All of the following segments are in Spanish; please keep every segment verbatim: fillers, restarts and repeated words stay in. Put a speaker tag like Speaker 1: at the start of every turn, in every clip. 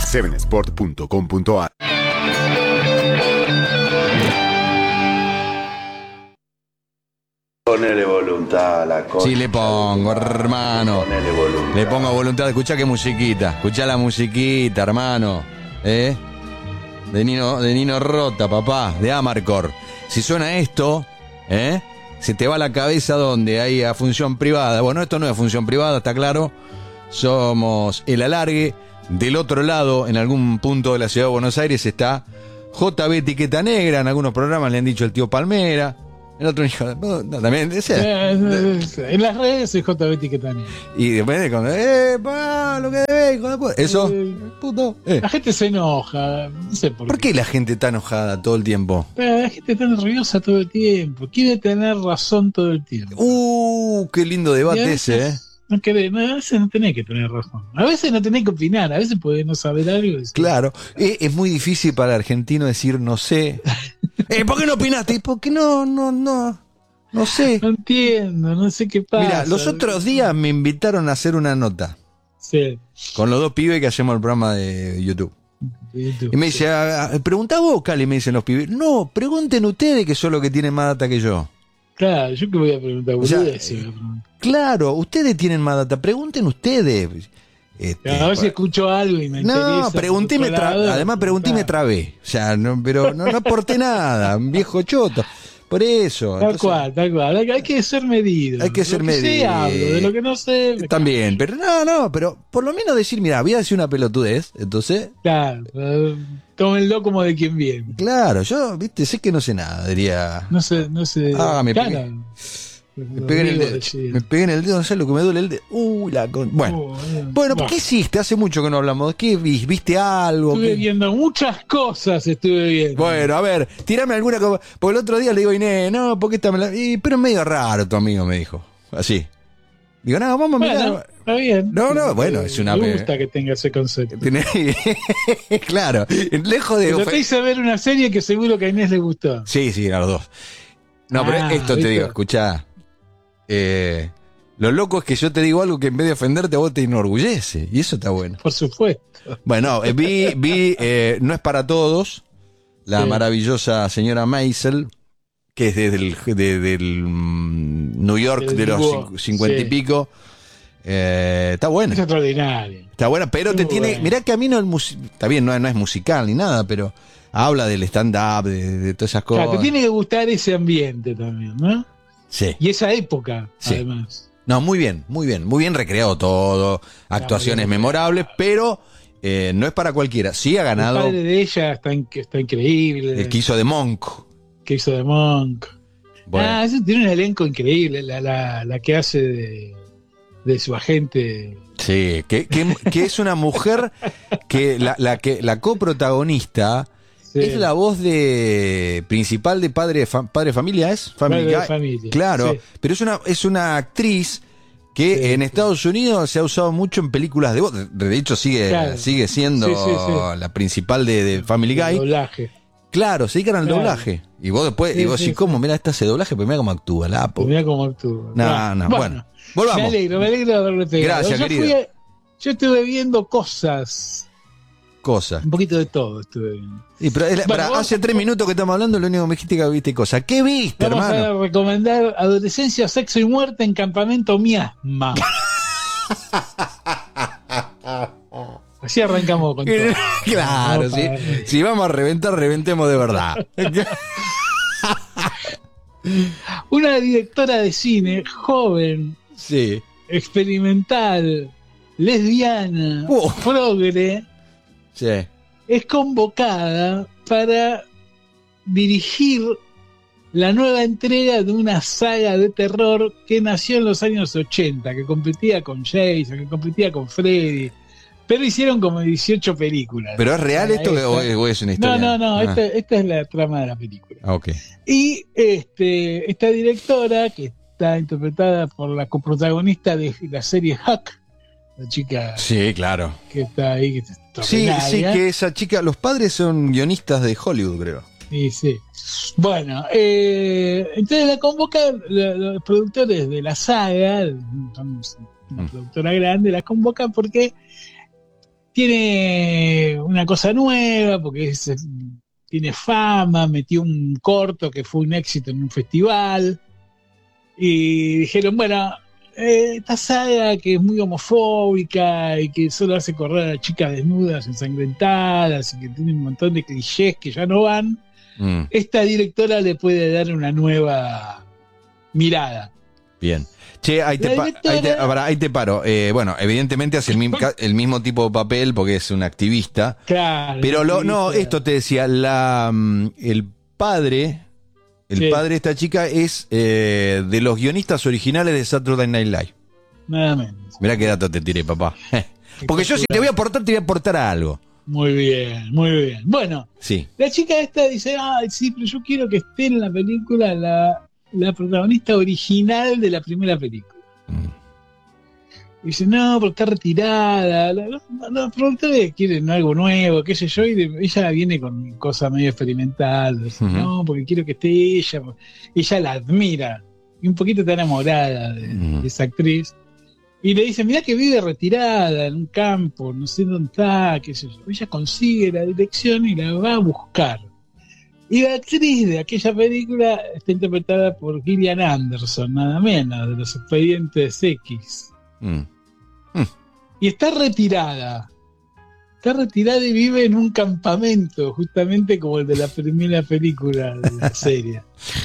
Speaker 1: seven sport punto com punto a r.
Speaker 2: Ponele voluntad a la cosa.
Speaker 3: Sí, le pongo, hermano.
Speaker 2: Ponele voluntad.
Speaker 3: Le pongo voluntad. Escuchá qué musiquita. Escuchá la musiquita, hermano. ¿Eh? De Nino, de Nino Rota, papá. De Amarcord. Si suena esto, ¿eh? Se te va la cabeza donde hay a función privada. Bueno, esto no es función privada, está claro. Somos el alargue. Del otro lado, en algún punto de la ciudad de Buenos Aires, está J B Etiqueta Negra. En algunos programas le han dicho el tío Palmera. El otro hijo de... No, no, también ese.
Speaker 4: En las redes es J B Etiqueta Negra.
Speaker 3: Y después de cuando... ¡Eh, pa, lo que debes, hijo de puta! Eso...
Speaker 4: Eh,
Speaker 3: puto. Eh.
Speaker 4: La gente se enoja. No sé por,
Speaker 3: ¿Por qué la gente está enojada todo el tiempo?
Speaker 4: Pero la gente está nerviosa todo el tiempo. Quiere tener razón todo el tiempo.
Speaker 3: Uh, qué lindo debate
Speaker 4: veces,
Speaker 3: ese, ¿eh?
Speaker 4: No querés, no, a veces no tenés que tener razón. A veces no tenés que opinar. A veces podés no saber algo. Y decir,
Speaker 3: Claro. Eh, es muy difícil para el argentino decir no sé. eh, ¿Por qué no opinaste? ¿Por qué no, no, no? No sé.
Speaker 4: No entiendo, no sé qué pasa.
Speaker 3: Mira, los otros días me invitaron a hacer una nota.
Speaker 4: Sí.
Speaker 3: Con los dos pibes que hacemos el programa de YouTube.
Speaker 4: YouTube,
Speaker 3: Y me
Speaker 4: sí.
Speaker 3: dice, ah, preguntá vos, Cali, me dicen los pibes. No, pregunten ustedes que son los que tienen más data que yo.
Speaker 4: Claro, yo que voy a preguntar.
Speaker 3: O sea,
Speaker 4: boludeces, sí, voy a preguntar.
Speaker 3: Claro, ustedes tienen más data, pregunten ustedes. Este,
Speaker 4: A ver si escucho algo y me interesa.
Speaker 3: no, pregunté y me
Speaker 4: por otro
Speaker 3: trabé.
Speaker 4: lado,
Speaker 3: Además pregunté y me
Speaker 4: claro.
Speaker 3: trabé. O sea, no, pero no, no aporté nada, un viejo choto. Por eso.
Speaker 4: Tal
Speaker 3: entonces,
Speaker 4: cual, tal cual. Hay, hay que ser medido.
Speaker 3: Hay que
Speaker 4: De
Speaker 3: ser
Speaker 4: lo que sé,
Speaker 3: medido.
Speaker 4: hablo, de lo que no sé. me
Speaker 3: También, pero no, no, pero por lo menos decir, mira, voy a decir una pelotudez, entonces,
Speaker 4: Claro, eh, tómenlo como de quien viene.
Speaker 3: claro, yo, viste, sé que no sé nada, diría.
Speaker 4: No sé, no sé.
Speaker 3: Ah, me
Speaker 4: claro.
Speaker 3: pegué. Me pegué en el dedo, me pegué en el dedo, no sé lo que me duele el dedo. Uy, la con... Bueno,
Speaker 4: Oh, eh,
Speaker 3: bueno,
Speaker 4: bah.
Speaker 3: ¿qué hiciste? Hace mucho que no hablamos. ¿Qué vis- viste algo?
Speaker 4: Estuve
Speaker 3: ¿Qué?
Speaker 4: viendo muchas cosas, estuve viendo.
Speaker 3: Bueno, a ver, tirame alguna cosa. Porque el otro día le digo a Inés, no, porque esta me la... y, pero es medio raro tu amigo, me dijo. Así. Digo, no, vamos a
Speaker 4: Bueno,
Speaker 3: mirar.
Speaker 4: está bien.
Speaker 3: No, no, bueno, es una-
Speaker 4: Me gusta que tenga ese concepto.
Speaker 3: Tiene- claro, lejos de...
Speaker 4: Pero te hice ver una serie que seguro que a Inés le gustó.
Speaker 3: Sí, sí, a los dos. No, pero
Speaker 4: Ah,
Speaker 3: esto te
Speaker 4: ¿viste?
Speaker 3: digo, escuchá. Eh, lo loco es que yo te digo algo que en vez de ofenderte a vos te enorgullece. Y eso está bueno.
Speaker 4: Por supuesto.
Speaker 3: Bueno, eh, vi, vi eh, No es para todos, la
Speaker 4: Sí.
Speaker 3: maravillosa señora Maisel, que es desde el, de- del mm, New York
Speaker 4: Del
Speaker 3: de los
Speaker 4: dúo,
Speaker 3: cincu- cincuenta y
Speaker 4: sí.
Speaker 3: pico. Eh, está buena.
Speaker 4: Es extraordinario.
Speaker 3: Está buena, pero te
Speaker 4: Muy
Speaker 3: tiene.
Speaker 4: buena.
Speaker 3: Mirá que a mí no es mus- está bien, no, no es musical ni nada, pero habla del stand-up, de, de todas esas cosas.
Speaker 4: Claro, te tiene que gustar ese ambiente también, ¿no?
Speaker 3: Sí.
Speaker 4: Y esa época,
Speaker 3: Sí.
Speaker 4: además.
Speaker 3: No, muy bien, muy bien, muy bien recreado todo, actuaciones
Speaker 4: muy bien.
Speaker 3: memorables, pero eh, no es para cualquiera. Sí ha
Speaker 4: El
Speaker 3: ganado
Speaker 4: padre de ella está, in- está increíble.
Speaker 3: el que hizo de Monk.
Speaker 4: que hizo de Monk.
Speaker 3: Bueno,
Speaker 4: Ah, eso tiene un elenco increíble. La, la, la que hace de, de su agente.
Speaker 3: sí, que, que, que es una mujer que la, la que la coprotagonista
Speaker 4: Sí.
Speaker 3: es la voz de principal de Padre de fa- Padre Familia, ¿es? Family
Speaker 4: Padre de
Speaker 3: Guy.
Speaker 4: Familia,
Speaker 3: Claro,
Speaker 4: sí.
Speaker 3: pero es una es una actriz que
Speaker 4: Sí,
Speaker 3: en
Speaker 4: sí.
Speaker 3: Estados Unidos se ha usado mucho en películas de voz. De hecho sigue
Speaker 4: Claro.
Speaker 3: sigue siendo
Speaker 4: Sí, sí, sí.
Speaker 3: la principal de, de Family
Speaker 4: El
Speaker 3: Guy.
Speaker 4: doblaje.
Speaker 3: Claro, se dedican al
Speaker 4: Claro.
Speaker 3: doblaje. Y vos después,
Speaker 4: Sí,
Speaker 3: y vos
Speaker 4: sí,
Speaker 3: decís, ¿cómo?
Speaker 4: sí.
Speaker 3: Mira, esta hace doblaje, pero mira cómo actúa, la po.
Speaker 4: Mira cómo actúa.
Speaker 3: No, no, bueno.
Speaker 4: Me
Speaker 3: Volvamos.
Speaker 4: alegro, me alegro de haberle pegado.
Speaker 3: Gracias,
Speaker 4: yo,
Speaker 3: querido.
Speaker 4: fui a- yo estuve viendo cosas.
Speaker 3: Cosa.
Speaker 4: Un poquito de todo estuve viendo.
Speaker 3: Y pero es la-
Speaker 4: Bueno,
Speaker 3: pará,
Speaker 4: vamos
Speaker 3: hace
Speaker 4: a-
Speaker 3: tres minutos que estamos hablando, lo único que me dijiste que viste cosa. ¿Qué viste,
Speaker 4: Vamos
Speaker 3: hermano?
Speaker 4: a recomendar Adolescencia, Sexo y Muerte en Campamento Miasma. Así arrancamos con todo.
Speaker 3: Claro,
Speaker 4: Vamos
Speaker 3: sí.
Speaker 4: para arriba.
Speaker 3: Si vamos a reventar, reventemos de verdad.
Speaker 4: Una directora de cine, joven,
Speaker 3: Sí.
Speaker 4: experimental, lesbiana,
Speaker 3: Uh.
Speaker 4: progre,
Speaker 3: Sí.
Speaker 4: es convocada para dirigir la nueva entrega de una saga de terror que nació en los años ochenta, que competía con Jason, que competía con Freddy, pero hicieron como dieciocho películas.
Speaker 3: ¿Pero es real esto
Speaker 4: Esta-
Speaker 3: o es, o es una historia?
Speaker 4: No, no, no,
Speaker 3: Ah,
Speaker 4: esta, esta es la trama de la película.
Speaker 3: ah, ok.
Speaker 4: Y este, esta directora, que está interpretada por la coprotagonista de la serie Hack, la chica
Speaker 3: Sí, claro.
Speaker 4: que está ahí, que es
Speaker 3: Sí, sí,
Speaker 4: extraordinaria.
Speaker 3: que esa chica, los padres son guionistas de Hollywood, creo.
Speaker 4: Sí, sí. Bueno, eh, entonces la convocan la- los productores de la saga, son una
Speaker 3: Mm.
Speaker 4: productora grande, la convocan porque tiene una cosa nueva, porque es, es- tiene fama, metió un corto que fue un éxito en un festival, y dijeron, bueno, eh, esta saga que es muy homofóbica y que solo hace correr a chicas desnudas, ensangrentadas, y que tiene un montón de clichés que ya no van,
Speaker 3: Mm,
Speaker 4: esta directora le puede dar una nueva mirada.
Speaker 3: bien. Che, ahí te,
Speaker 4: La
Speaker 3: pa-
Speaker 4: directora-
Speaker 3: ahí te, ah, pará, ahí te paro. Eh, bueno, evidentemente hace el, mismo ca- el mismo tipo de papel porque es un activista.
Speaker 4: Claro.
Speaker 3: Pero lo, no,
Speaker 4: sí,
Speaker 3: esto te decía, la, mm, el padre, el
Speaker 4: Sí.
Speaker 3: padre de esta chica es eh, de los guionistas originales de Saturday Night Live.
Speaker 4: nada menos.
Speaker 3: Mirá qué dato te tiré, papá. Porque yo si te voy a aportar, te voy a aportar a algo.
Speaker 4: Muy bien, muy bien. Bueno,
Speaker 3: Sí.
Speaker 4: la chica esta dice, ah, sí, pero yo quiero que esté en la película la, la protagonista original de la primera película.
Speaker 3: Mm.
Speaker 4: Y dice, no, porque está retirada. la- Los, los productores quieren algo nuevo, qué sé yo, y de- ella viene con cosas medio experimentales. Dice,
Speaker 3: Ujú.
Speaker 4: no, porque quiero que esté ella. porque ella la admira. Y un poquito está enamorada de,
Speaker 3: Mm.
Speaker 4: de esa actriz. Y le dice, mirá que vive retirada en un campo, no sé dónde está, qué sé yo. Ella consigue la dirección y la va a buscar. Y la actriz de aquella película está interpretada por Gillian Anderson, nada menos, de los Expedientes X.
Speaker 3: Mm.
Speaker 4: Y está retirada. Está retirada y vive en un campamento, justamente como el de la primera película de la serie.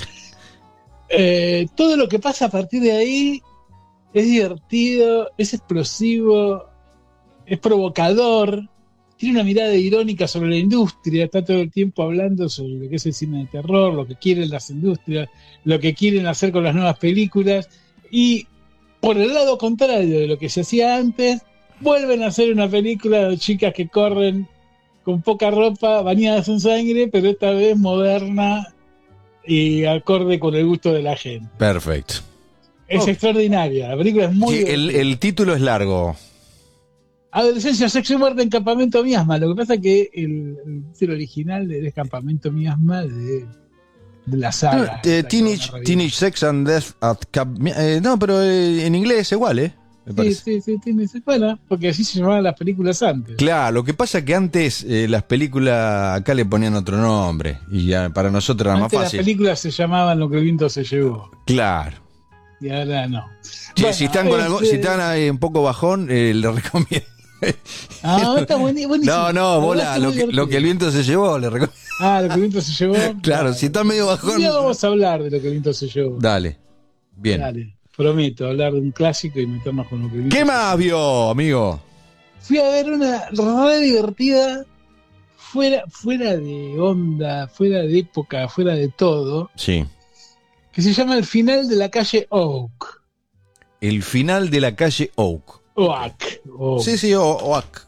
Speaker 4: Eh, todo lo que pasa a partir de ahí es divertido, es explosivo, es provocador, tiene una mirada irónica sobre la industria, está todo el tiempo hablando sobre lo que es el cine de terror, lo que quieren las industrias, lo que quieren hacer con las nuevas películas, y por el lado contrario de lo que se hacía antes, vuelven a hacer una película de chicas que corren con poca ropa, bañadas en sangre, pero esta vez moderna y acorde con el gusto de la gente.
Speaker 3: Perfecto.
Speaker 4: Es
Speaker 3: Oh.
Speaker 4: extraordinaria, la película es muy...
Speaker 3: Sí, el,
Speaker 4: divertida.
Speaker 3: el título es largo.
Speaker 4: Adolescencia, sexo y muerte en Campamento Miasma. Lo que pasa es que el, el título original es Campamento Miasma de, de la saga.
Speaker 3: Eh,
Speaker 4: la que
Speaker 3: teenage,
Speaker 4: van a revivir.
Speaker 3: teenage Sex and Death at Camp... eh, no, pero eh, en inglés es igual, ¿eh? Me
Speaker 4: Sí,
Speaker 3: parece.
Speaker 4: sí, sí, tiene secuela, porque así se llamaban las películas antes.
Speaker 3: Claro, lo que pasa es que antes eh, las películas acá le ponían otro nombre y ya para nosotros era
Speaker 4: Antes
Speaker 3: más
Speaker 4: las
Speaker 3: fácil.
Speaker 4: películas se llamaban Lo que el viento se llevó,
Speaker 3: Claro.
Speaker 4: y ahora no.
Speaker 3: Che,
Speaker 4: Bueno,
Speaker 3: si están con algo,
Speaker 4: este-
Speaker 3: si están ahí un poco bajón, eh, les recomiendo.
Speaker 4: Ah, está bueni- buenísimo.
Speaker 3: No, no,
Speaker 4: La
Speaker 3: bola,
Speaker 4: verdad es
Speaker 3: lo
Speaker 4: muy
Speaker 3: que, lo
Speaker 4: divertido.
Speaker 3: que el viento se llevó, le recomiendo.
Speaker 4: Ah, Lo que el viento se llevó.
Speaker 3: Claro, si están medio
Speaker 4: Un
Speaker 3: bajón.
Speaker 4: día vamos a hablar de Lo que el viento se llevó.
Speaker 3: Dale. Bien.
Speaker 4: Dale, prometo hablar de un clásico y meternos con Lo que el viento
Speaker 3: ¿Qué
Speaker 4: se
Speaker 3: más vio, amigo?
Speaker 4: Fui a ver una re divertida, fuera, fuera de onda, fuera de época, fuera de todo,
Speaker 3: Sí.
Speaker 4: que se llama El final de la calle Oak.
Speaker 3: El final de la calle Oak.
Speaker 4: Oak. Oak.
Speaker 3: Sí, sí, o- Oak.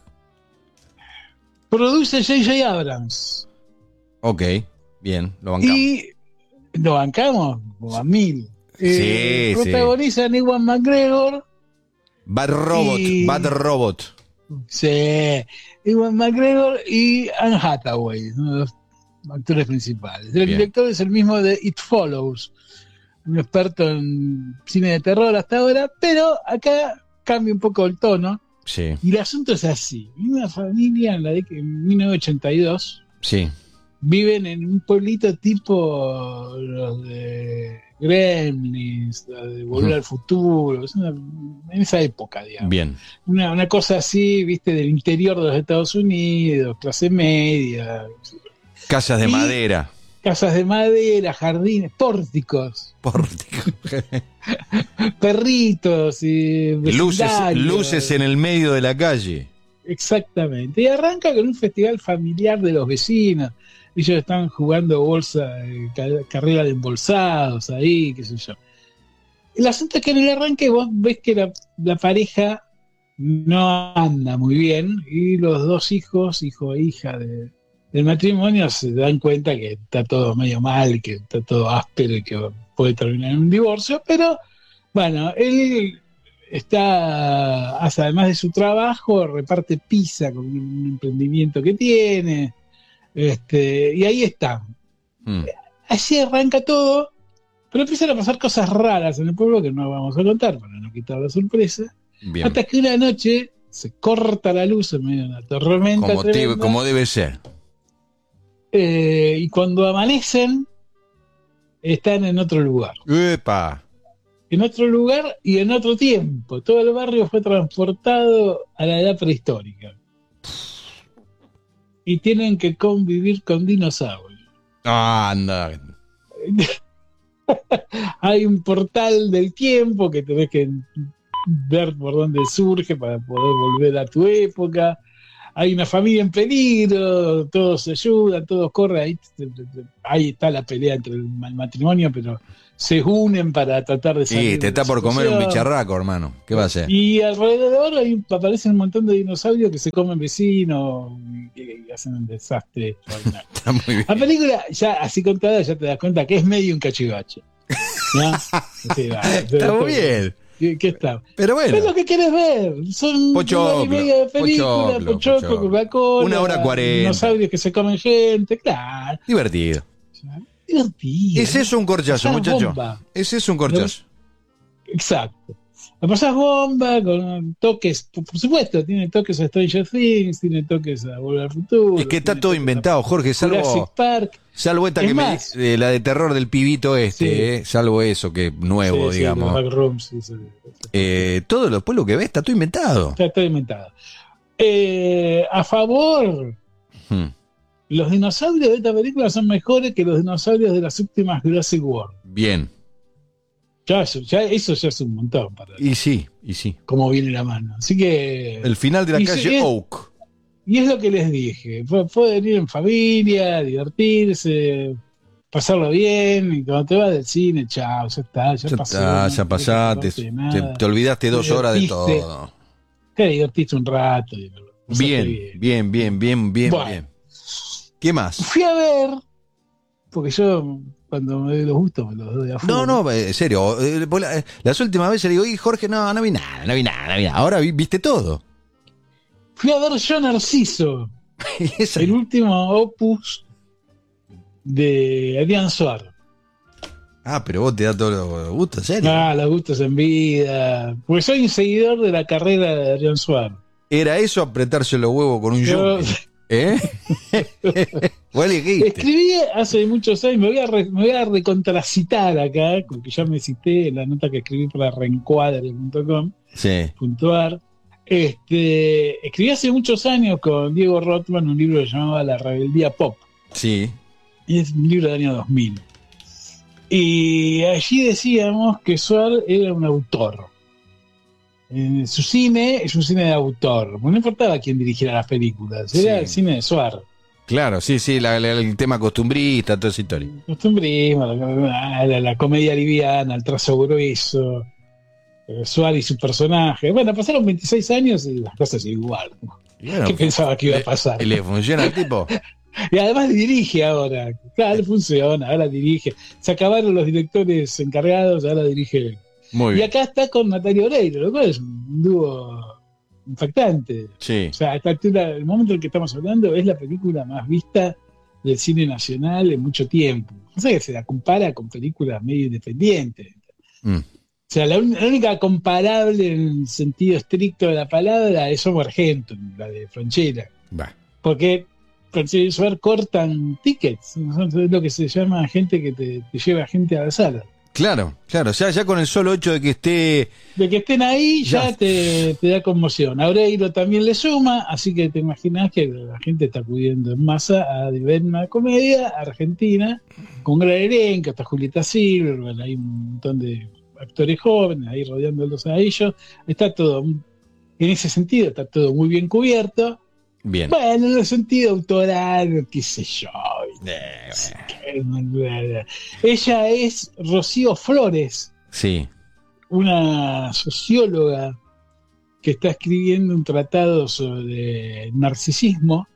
Speaker 4: Produce J J Abrams.
Speaker 3: Ok, bien, lo bancamos.
Speaker 4: Y lo bancamos como a mil. Eh,
Speaker 3: Sí, sí.
Speaker 4: protagoniza a Ewan McGregor.
Speaker 3: Bad Robot,
Speaker 4: y-
Speaker 3: Bad Robot.
Speaker 4: Sí, Ewan McGregor y Anne Hathaway, uno de los actores principales. El
Speaker 3: Bien.
Speaker 4: director es el mismo de It Follows, un experto en cine de terror hasta ahora, pero acá cambia un poco el tono.
Speaker 3: Sí,
Speaker 4: Y el asunto es así: una familia en la década de mil novecientos ochenta y dos
Speaker 3: sí.
Speaker 4: viven en un pueblito tipo los de Gremlins, los de Volver
Speaker 3: Ujú.
Speaker 4: al Futuro, es una- en esa época, digamos.
Speaker 3: Bien.
Speaker 4: Una, una cosa así, viste, del interior de los Estados Unidos, clase media,
Speaker 3: Casas de
Speaker 4: Y-
Speaker 3: madera.
Speaker 4: casas de madera, jardines, pórticos,
Speaker 3: Pórtico.
Speaker 4: perritos y
Speaker 3: luces,
Speaker 4: vecindarios.
Speaker 3: luces en el medio de la calle.
Speaker 4: Exactamente. Y arranca con un festival familiar de los vecinos. Ellos están jugando bolsa, eh, ca- carrera de embolsados ahí, qué sé yo. El asunto es que en el arranque vos ves que la, la pareja no anda muy bien y los dos hijos, hijo e hija de, del matrimonio, se dan cuenta que está todo medio mal, que está todo áspero y que puede terminar en un divorcio, pero bueno, él está, hace, además de su trabajo, reparte pizza con un emprendimiento que tiene, este, y ahí está.
Speaker 3: Mm,
Speaker 4: Así arranca todo, pero empiezan a pasar cosas raras en el pueblo que no vamos a contar para no quitar la sorpresa.
Speaker 3: bien.
Speaker 4: Hasta que una noche se corta la luz en medio de una tormenta
Speaker 3: Como, te-
Speaker 4: tremenda,
Speaker 3: como debe ser.
Speaker 4: eh, y cuando amanecen están en otro lugar.
Speaker 3: ¡Epa!
Speaker 4: En otro lugar y en otro tiempo. Todo el barrio fue transportado a la edad prehistórica. Y tienen que convivir con dinosaurios.
Speaker 3: Ah, anda.
Speaker 4: Hay un portal del tiempo que tenés que ver por dónde surge para poder volver a tu época. Hay una familia en peligro, todos se ayudan, todos corren. Ahí, ahí está la pelea entre el matrimonio, pero se unen para tratar de salir.
Speaker 3: Sí, te
Speaker 4: de
Speaker 3: está
Speaker 4: la
Speaker 3: por comer un
Speaker 4: situación.
Speaker 3: bicharraco, hermano. ¿Qué va a hacer?
Speaker 4: Y alrededor hay, aparecen un montón de dinosaurios que se comen vecinos y, y hacen un desastre extraordinario.
Speaker 3: Está muy bien.
Speaker 4: La película, ya así contada, ya te das cuenta que es medio un cachivache. ¿No? Sí, va,
Speaker 3: Está muy bien.
Speaker 4: ¿Qué, qué está?
Speaker 3: Pero
Speaker 4: ¿Qué es
Speaker 3: bueno,
Speaker 4: lo que quieres ver? Son
Speaker 3: Pochoclo,
Speaker 4: una hora y media de película,
Speaker 3: pochoclo,
Speaker 4: pochoclo,
Speaker 3: pochoclo.
Speaker 4: Coca-Cola,
Speaker 3: Una hora cuarenta.
Speaker 4: dinosaurios que se comen gente, claro.
Speaker 3: divertido.
Speaker 4: Divertido.
Speaker 3: ¿Es eso un corchazo,
Speaker 4: Pasás
Speaker 3: muchacho?
Speaker 4: bomba.
Speaker 3: ¿Es eso un corchazo?
Speaker 4: Exacto. La pasás bomba con toques, por, por supuesto, tiene toques a Stranger Things, tiene toques a Volver al Futuro.
Speaker 3: Es que está
Speaker 4: tiene
Speaker 3: todo
Speaker 4: toques a
Speaker 3: inventado, Jorge,
Speaker 4: Jurassic
Speaker 3: salvo,
Speaker 4: Park.
Speaker 3: salvo esta
Speaker 4: Es
Speaker 3: que me
Speaker 4: más.
Speaker 3: di- eh, la de terror del pibito este,
Speaker 4: Sí.
Speaker 3: eh, salvo eso, que nuevo,
Speaker 4: Sí, sí,
Speaker 3: digamos.
Speaker 4: los backrooms, sí, sí, sí.
Speaker 3: Eh, todo lo, después lo que ves está todo inventado.
Speaker 4: Está todo inventado. Eh, a favor,
Speaker 3: Hmm.
Speaker 4: los dinosaurios de esta película son mejores que los dinosaurios de las últimas Jurassic World.
Speaker 3: Bien.
Speaker 4: Ya, eso- ya, eso ya es un montón para
Speaker 3: Y sí, y sí.
Speaker 4: cómo viene la mano. Así que.
Speaker 3: El final de la
Speaker 4: Y
Speaker 3: calle
Speaker 4: sí, es-
Speaker 3: Oak.
Speaker 4: Y es lo que les dije. Pu- Pueden ir en familia, divertirse, pasarlo bien. Y cuando te vas del cine, chao, ya está, ya,
Speaker 3: Ya
Speaker 4: pasó.
Speaker 3: está,
Speaker 4: no
Speaker 3: ya
Speaker 4: tenés que
Speaker 3: pasaste.
Speaker 4: acordarte de
Speaker 3: Te,
Speaker 4: nada.
Speaker 3: te olvidaste dos
Speaker 4: Te
Speaker 3: horas de
Speaker 4: divertiste.
Speaker 3: todo.
Speaker 4: Te divertiste un rato. y lo pasaste
Speaker 3: Bien, bien, bien, bien, bien,
Speaker 4: Bueno.
Speaker 3: bien. ¿Qué más?
Speaker 4: Fui a ver, porque yo cuando me doy los gustos me los doy a full.
Speaker 3: No, no, eh, en serio. eh, por la- eh, Las últimas veces le digo, y Jorge, no, no vi nada, no vi nada, no vi nada. Ahora vi- viste todo.
Speaker 4: Fui a ver Yo Narciso,
Speaker 3: Y esa-
Speaker 4: el último opus de Adrián Suárez.
Speaker 3: Ah, pero vos te da todos los gustos, ¿en serio?
Speaker 4: Ah, los gustos en vida. Porque soy un seguidor de la carrera de Adrián Suárez.
Speaker 3: ¿Era eso apretarse los huevos con un
Speaker 4: Yo
Speaker 3: yunque? ¿Eh? ¿Vos elegiste?
Speaker 4: escribí hace muchos años, me voy a, re- me voy a recontracitar acá, porque ya me cité en la nota que escribí para reencuadre punto com.
Speaker 3: Sí.
Speaker 4: puntuar. Este, escribí hace muchos años con Diego Rothman un libro que se llamaba La Rebeldía Pop.
Speaker 3: Sí.
Speaker 4: Y es un libro del año dos mil. Y allí decíamos que Suar era un autor. En su cine es un cine de autor. No importaba quién dirigiera las películas, era
Speaker 3: Sí.
Speaker 4: el cine de Suar.
Speaker 3: Claro, sí, sí, la- la- el tema costumbrista, toda esa historia.
Speaker 4: Costumbrismo, la, la- la comedia liviana, el trazo grueso, eh, Suar y su personaje. Bueno, pasaron veintiséis años y las cosas igual.
Speaker 3: Y bueno,
Speaker 4: ¿Qué pensaba que iba a pasar?
Speaker 3: ¿Y le funciona al tipo?
Speaker 4: Y además dirige ahora. Claro, funciona, ahora dirige. Se acabaron los directores encargados, ahora dirige.
Speaker 3: Muy
Speaker 4: Y
Speaker 3: bien.
Speaker 4: acá está con Natalia Oreiro, lo cual es un dúo impactante.
Speaker 3: Sí.
Speaker 4: O sea, a esta altura, el momento en el que estamos hablando es la película más vista del cine nacional en mucho tiempo. O sea que se la compara con películas medio independientes.
Speaker 3: Mm.
Speaker 4: O sea, la, un- la única comparable en el sentido estricto de la palabra es Homo Argentum, la de Franchella.
Speaker 3: Va.
Speaker 4: Porque Franchella y Suar cortan tickets. ¿No? Es lo que se llama gente que te, te lleva gente a la sala.
Speaker 3: Claro, claro. O sea, ya con el solo hecho de que esté.
Speaker 4: De que estén ahí ya,
Speaker 3: Ya.
Speaker 4: te, te da conmoción. A Oreiro también le suma, así que te imaginas que la gente está acudiendo en masa a ver una comedia argentina con gran elenco, hasta Julieta Silver, hay un montón de actores jóvenes ahí rodeándolos a ellos. Está todo, en ese sentido, está todo muy bien cubierto.
Speaker 3: Bien.
Speaker 4: Bueno, en el sentido autoral, qué sé yo.
Speaker 3: Eh,
Speaker 4: Ella es Rocío Flores,
Speaker 3: sí.
Speaker 4: una socióloga que está escribiendo un tratado sobre narcisismo,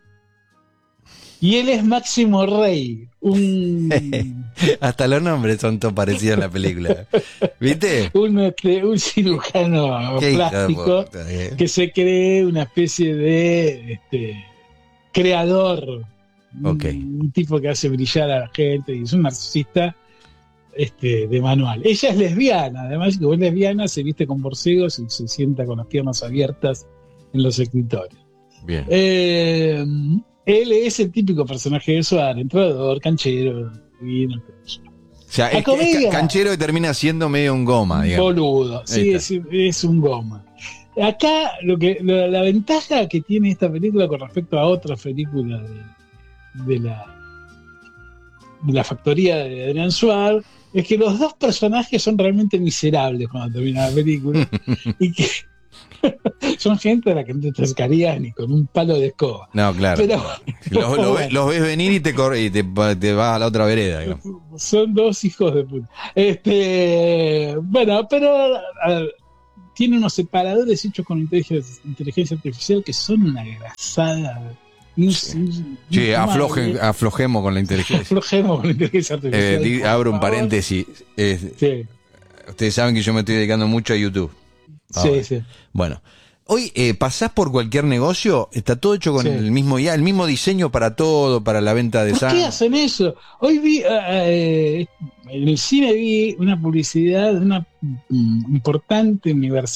Speaker 4: y él es Máximo Rey, un,
Speaker 3: Hasta los nombres son todos parecidos en la película. ¿Viste?
Speaker 4: un, este, un cirujano
Speaker 3: Qué hija de
Speaker 4: plástico
Speaker 3: puta, eh.
Speaker 4: que se cree una especie de este, creador,
Speaker 3: Ok.
Speaker 4: un, un tipo que hace brillar a la gente y es un narcisista este, de manual. Ella es lesbiana, además que es lesbiana, se viste con borcegos y se sienta con las piernas abiertas en los escritorios.
Speaker 3: Bien.
Speaker 4: Eh, él es el típico personaje de Suárez, entrador, canchero, divino,
Speaker 3: O sea,
Speaker 4: la
Speaker 3: es,
Speaker 4: comedia,
Speaker 3: es canchero y termina siendo medio un goma, digamos.
Speaker 4: boludo, sí, es, es un goma. Acá lo que lo, la ventaja que tiene esta película con respecto a otras películas de, de la de la factoría de Adrián Suárez es que los dos personajes son realmente miserables cuando termina la película y que son gente a la que no te acercarías ni con un palo de escoba.
Speaker 3: No, claro.
Speaker 4: Pero,
Speaker 3: los, los ves, los ves venir y te corre, y te, te vas a la otra vereda, digamos.
Speaker 4: Son dos hijos de puta. Este, bueno, pero a ver, tiene unos separadores hechos con inteligencia, inteligencia artificial que son una grasada.
Speaker 3: Sí, sí afloje, aflojemos con la inteligencia.
Speaker 4: Aflojemos con la inteligencia artificial.
Speaker 3: Eh, abro un paréntesis. Eh, sí. Ustedes saben que yo me estoy dedicando mucho a YouTube.
Speaker 4: Ahora. Sí, sí.
Speaker 3: Bueno, hoy eh, pasás por cualquier negocio, está todo hecho con sí. el mismo ya, el mismo diseño para todo, para la venta de sangre.
Speaker 4: ¿Por qué hacen eso? Hoy vi, eh, en el cine vi una publicidad de una um, importante universidad